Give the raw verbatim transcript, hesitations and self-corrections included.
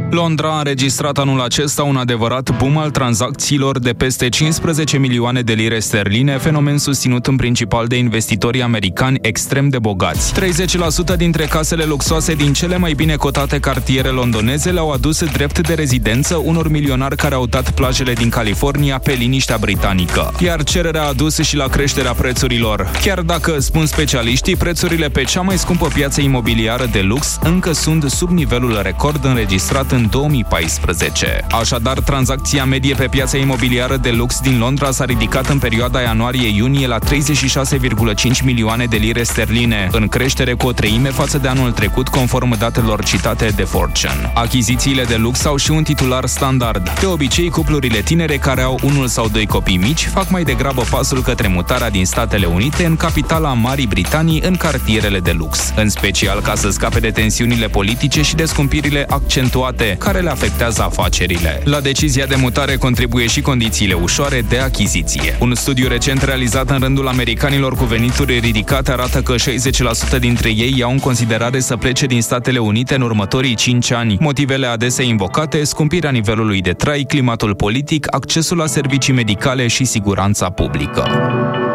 Londra a înregistrat anul acesta un adevărat boom al tranzacțiilor de peste cincisprezece milioane de lire sterline, fenomen susținut în principal de investitorii americani extrem de bogați. treizeci la sută dintre casele luxoase din cele mai bine cotate cartiere londoneze le-au adus drept de rezidență unor milionari care au dat plajele din California pe liniștea britanică. Iar cererea a dus și la creșterea prețurilor. Chiar dacă, spun specialiștii, prețurile pe cea mai scumpă piață imobiliară de lux încă sunt sub nivelul record înregistrat în două mii paisprezece. Așadar, tranzacția medie pe piața imobiliară de lux din Londra s-a ridicat în perioada ianuarie-iunie la treizeci și șase virgulă cinci milioane de lire sterline, în creștere cu o treime față de anul trecut, conform datelor citate de Fortune. Achizițiile de lux au și un titular standard. De obicei, cuplurile tinere care au unul sau doi copii mici fac mai degrabă pasul către mutarea din Statele Unite în capitala Marii Britanii, în cartierele de lux, în special ca să scape de tensiunile politice și de scumpirile accentuate care le afectează afacerile. La decizia de mutare contribuie și condițiile ușoare de achiziție. Un studiu recent realizat în rândul americanilor cu venituri ridicate arată că șaizeci la sută dintre ei iau în considerare să plece din Statele Unite în următorii cinci ani. Motivele adesea invocate: scumpirea nivelului de trai, climatul politic, accesul la servicii medicale și siguranța publică.